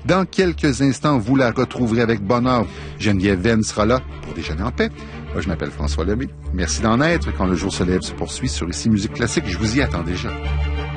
Dans quelques instants, vous la retrouverez avec bonheur. Geneviève Venn sera là pour déjeuner en paix. Moi, je m'appelle François Lemay. Merci d'en être. Quand le jour se lève se poursuit sur Ici Musique Classique, je vous y attends déjà.